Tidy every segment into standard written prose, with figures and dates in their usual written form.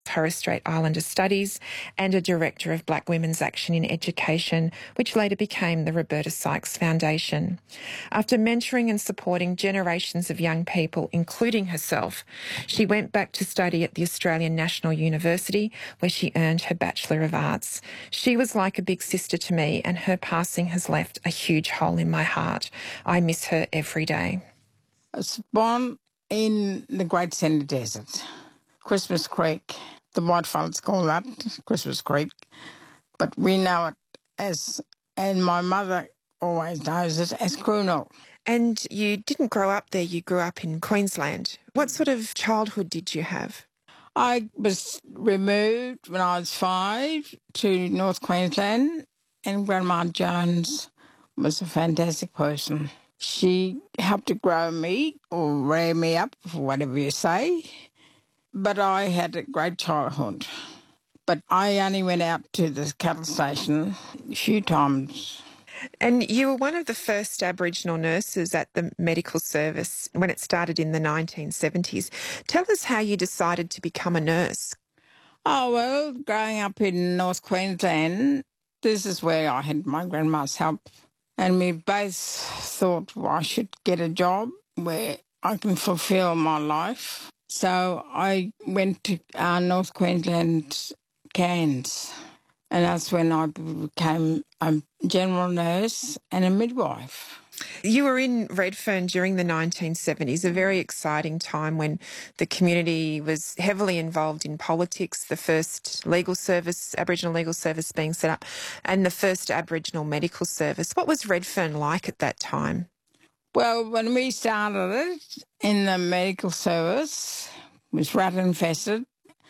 Torres Strait Islander Studies and a director of Black Women's Action in Education, which later became the Roberta Sykes Foundation. After mentoring and supporting generations of young people, including herself, she went back to study at the Australian National University, where she earned her Bachelor of Arts. She was like a big sister to me, and her passing has left a huge hole in my heart. I miss her every day. I was born in the Great Sender Desert, Christmas Creek. The whitefellas call that Christmas Creek, but we know it as, and my mother always knows it as Croonall. And you didn't grow up there, you grew up in Queensland. What sort of childhood did you have? I was removed when I was 5 to North Queensland, and Grandma Jones was a fantastic person. She helped to grow me or rear me up, whatever you say. But I had a great childhood. But I only went out to the cattle station a few times. And you were one of the first Aboriginal nurses at the medical service when it started in the 1970s. Tell us how you decided to become a nurse. Oh, well, growing up in North Queensland, this is where I had my grandma's help. And we both thought, well, I should get a job where I can fulfil my life. So I went to North Queensland Cairns, and that's when I became a general nurse and a midwife. You were in Redfern during the 1970s, a very exciting time when the community was heavily involved in politics, the first legal service, Aboriginal legal service being set up, and the first Aboriginal medical service. What was Redfern like at that time? Well, when we started it in the medical service, it was rat infested,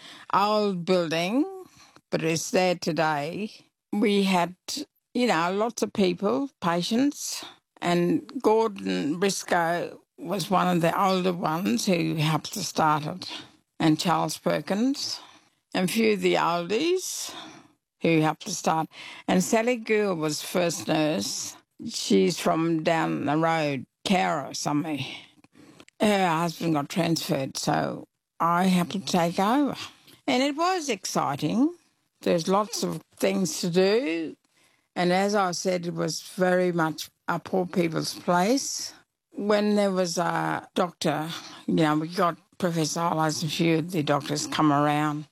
old building, but it's there today. We had, lots of people, patients, and Gordon Briscoe was one of the older ones who helped to start it, and Charles Perkins, and a few of the oldies who helped to start. And Sally Gould was first nurse. She's from down the road, Cowra somewhere. Her husband got transferred, so I had to take over. And it was exciting. There's lots of things to do. And as I said, it was very much a poor people's place. When there was a doctor, we got Professor Hollows and a few of the doctors come around.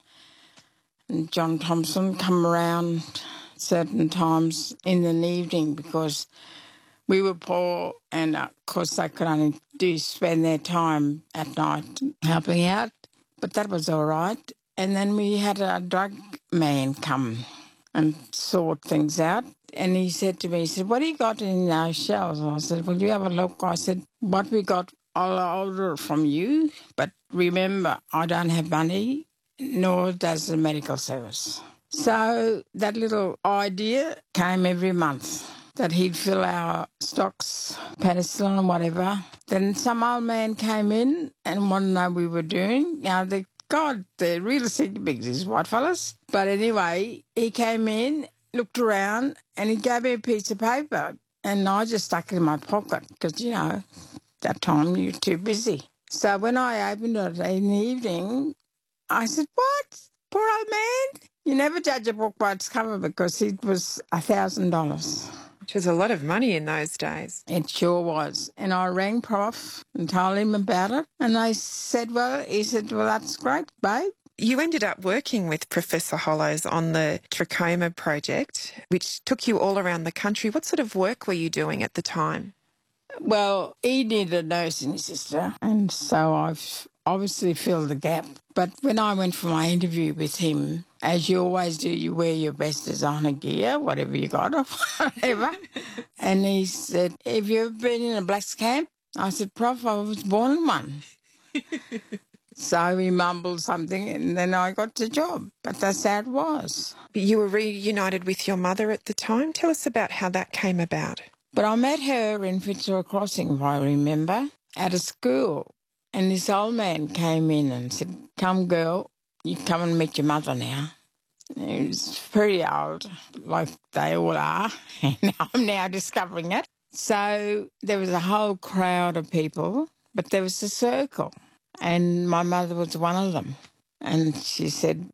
And John Thompson come around certain times in the evening because we were poor, and of course they could only spend their time at night helping out, but that was all right. And then we had a drug man come and sort things out, and he said to me, what do you got in those shelves? And I said, well, you have a look. I said, what we got, I'll order it from you, but remember, I don't have money, nor does the medical service. So that little idea came every month, that he'd fill our stocks, penicillin, whatever. Then some old man came in and wanted to know what we were doing. They're real bigs, these white fellas. But anyway, he came in, looked around, and he gave me a piece of paper. And I just stuck it in my pocket because, that time you're too busy. So when I opened it in the evening, I said, what? Poor old man? You never judge a book by its cover because it was $1,000. Which was a lot of money in those days. It sure was. And I rang Prof and told him about it. And he said, well, that's great, babe. You ended up working with Professor Hollows on the trachoma project, which took you all around the country. What sort of work were you doing at the time? Well, he needed a nursing sister, and so I've obviously filled the gap. But when I went for my interview with him, as you always do, you wear your best designer gear, whatever you got or whatever. And he said, have you ever been in a blacks camp? I said, Prof, I was born in one. So he mumbled something and then I got the job. But that's how it was. But you were reunited with your mother at the time. Tell us about how that came about. But I met her in Fitzroy Crossing, if I remember, at a school. And this old man came in and said, come, girl, you come and meet your mother now. And he was pretty old, like they all are. And I'm now discovering it. So there was a whole crowd of people, but there was a circle. And my mother was one of them. And she said,